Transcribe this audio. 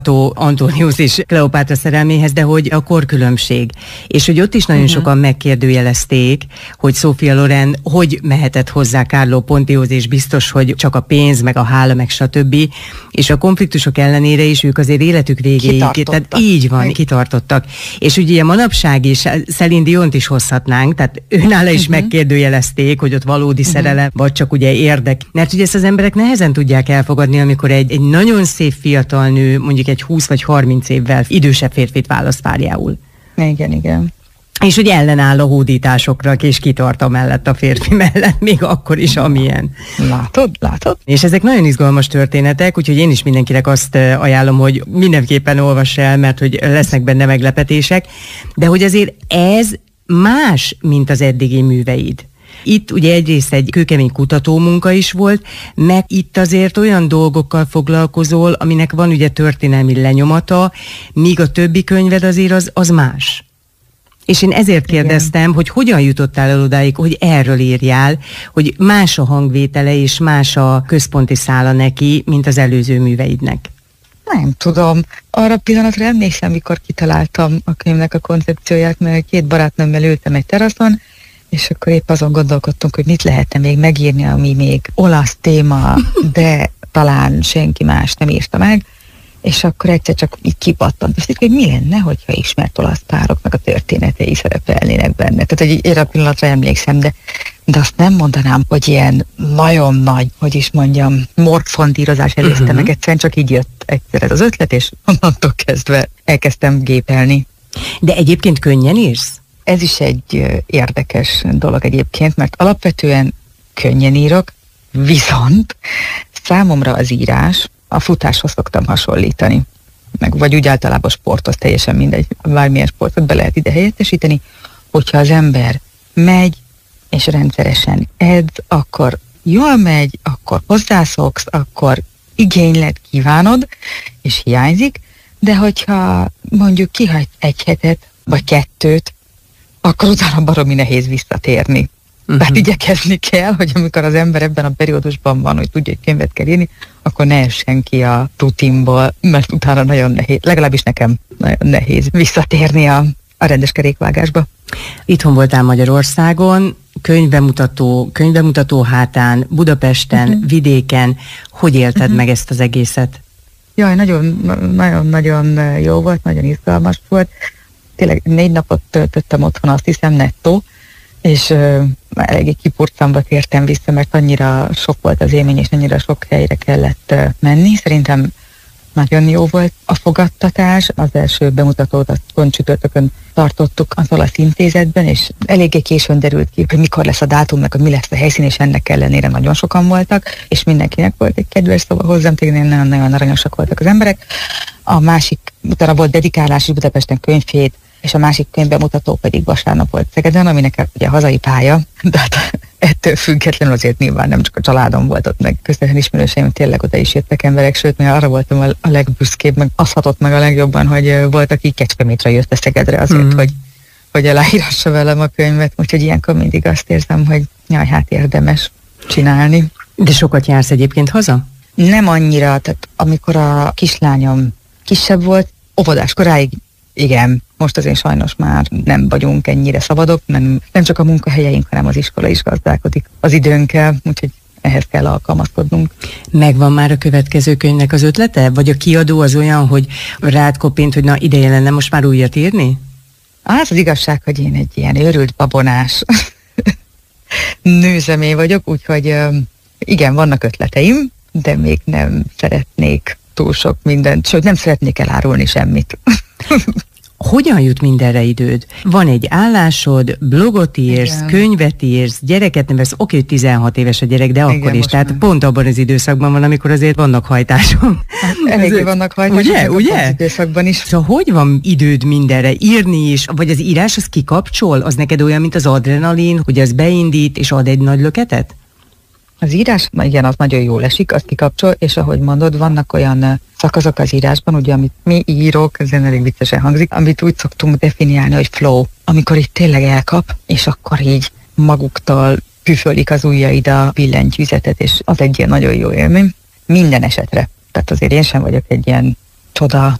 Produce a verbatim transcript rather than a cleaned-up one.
Antonius és Kleopátra szerelméhez, de hogy a korkülönbség. És hogy ott is nagyon uh-huh. sokan megkérdőjelezték, hogy Sophia Loren hogy mehetett hozzá Carlo Pontihoz, és biztos, hogy csak a pénz, meg a hála, meg stb. És a konfliktusok ellenére is ők azért életük végéig. Tehát így van, meg. kitartottak. És ugye manapság is Celine Diont is hozhatnánk, tehát őnála is uh-huh. megkérdőjelezték, hogy ott valódi uh-huh. szerelem, vagy csak ugye érdek. Mert ugye ezt az emberek nehezen tudják elfogadni, amikor egy, egy nagyon szép fiatal nő, mondjuk egy húsz vagy harminc évvel idősebb férfit választ párjául. Igen, igen. És hogy ellenáll a hódításokra, és kitart mellett a férfi mellett, még akkor is, amilyen. Látod, látod? És ezek nagyon izgalmas történetek, úgyhogy én is mindenkinek azt ajánlom, hogy mindenképpen olvass el, mert hogy lesznek benne meglepetések, de hogy azért ez más, mint az eddigi műveid. Itt ugye egyrészt egy kőkemény kutatómunka is volt, meg itt azért olyan dolgokkal foglalkozol, aminek van ugye történelmi lenyomata, míg a többi könyved azért az, az más. És én ezért kérdeztem, igen. hogy hogyan jutottál el odáig, hogy erről írjál, hogy más a hangvétele és más a központi szála neki, mint az előző műveidnek. Nem tudom. Arra pillanatra emlékszem, mikor kitaláltam a könyvnek a koncepcióját, mert két barátnőmmel ültem egy teraszon, és akkor épp azon gondolkodtunk, hogy mit lehetne még megírni, ami még olasz téma, de talán senki más nem írta meg, és akkor egyszer csak így kipattant, és hogy mi lenne, hogyha ismert olasz pároknak a történetei szerepelnének benne. Tehát, hogy erre a pillanatra emlékszem, de, de azt nem mondanám, hogy ilyen nagyon nagy, hogy is mondjam, morfondírozás előzte uh-huh. meg, egyszerűen csak így jött egyszer ez az ötlet, és onnantól kezdve elkezdtem gépelni. De egyébként könnyen írsz? Ez is egy érdekes dolog egyébként, mert alapvetően könnyen írok, viszont számomra az írás a futáshoz szoktam hasonlítani. Meg vagy úgy általában sporthoz, teljesen mindegy, bármilyen sportot be lehet ide helyettesíteni, hogyha az ember megy és rendszeresen edz, akkor jól megy, akkor hozzászoksz, akkor igényled, kívánod, és hiányzik, de hogyha mondjuk kihagy egy hetet, vagy kettőt, akkor utána baromi nehéz visszatérni. Uh-huh. Tehát igyekezni kell, hogy amikor az ember ebben a periódusban van, hogy tudja, hogy könyvet kell írni, akkor ne essen ki a rutinból, mert utána nagyon nehéz, legalábbis nekem nagyon nehéz visszatérni a, a rendes kerékvágásba. Itthon voltál Magyarországon, könyvbemutató, könyvbemutató hátán, Budapesten, uh-huh. vidéken. Hogy élted uh-huh. meg ezt az egészet? Jaj, nagyon-nagyon jó volt, nagyon izgalmas volt. Tényleg négy napot töltöttem otthon, azt hiszem nettó, és uh, eléggé kipurcamba tértem vissza, mert annyira sok volt az élmény, és annyira sok helyre kellett uh, menni. Szerintem nagyon jó volt a fogadtatás. Az első bemutatót azt pont csütörtökön tartottuk az Olasz Intézetben, és eléggé későn derült ki, hogy mikor lesz a dátum, meg hogy mi lesz a helyszín, és ennek ellenére nagyon sokan voltak, és mindenkinek volt egy kedves szava hozzám, tényleg nagyon-nagyon aranyosak voltak az emberek. A másik, utána volt dedikálás is Budapesten könyvhét, és a másik könyvbemutató pedig vasárnap volt Szegeden, ami nekem ugye a hazai pálya, de hát ettől függetlenül azért nyilván nem csak a családom volt ott, meg közvetlen ismerőseim, tényleg oda is jöttek emberek, sőt, mert arra voltam a, a legbüszkébb, meg azt hatott meg a legjobban, hogy volt, aki Kecskemétre jött a Szegedre azért, mm-hmm. hogy, hogy aláírassa velem a könyvet, úgyhogy ilyenkor mindig azt érzem, hogy jaj, hát érdemes csinálni. De sokat jársz egyébként haza? Nem annyira, tehát amikor a kislányom kisebb volt, óvodás koráig igen, most azért sajnos már nem vagyunk ennyire szabadok, nem, nem csak a munkahelyeink, hanem az iskola is gazdálkodik az időnkkel, úgyhogy ehhez kell alkalmazkodnunk. Megvan már a következő könyvnek az ötlete? Vagy a kiadó az olyan, hogy rád koppint, hogy na ideje lenne most már újat írni? Az az igazság, hogy én egy ilyen őrült babonás nőzemé vagyok, úgyhogy igen, vannak ötleteim, de még nem szeretnék túl sok mindent, sőt nem szeretnék elárulni semmit. Hogyan jut mindenre időd? Van egy állásod, blogot írsz, igen. könyvet írsz, gyereket nevelsz, oké, hogy tizenhat éves a gyerek, de igen, akkor is. Tehát nem. Pont abban az időszakban van, amikor azért vannak hajtások. Hát, eléggé vannak hajtások. Ugye, ugye? Az időszakban is. Szóval hogy van időd mindenre? Írni is, vagy az írás az kikapcsol? Az neked olyan, mint az adrenalin, hogy az beindít és ad egy nagy löketet? Az írás, igen, az nagyon jól esik, azt kikapcsol, és ahogy mondod, vannak olyan szakaszok az írásban, ugye, amit mi írok, ez elég viccesen hangzik, amit úgy szoktunk definiálni, hogy flow, amikor itt tényleg elkap, és akkor így maguktól püfölik az ujjaid a billentyűzetet, és az egy ilyen nagyon jó élmény. Minden esetre. Tehát azért én sem vagyok egy ilyen csoda.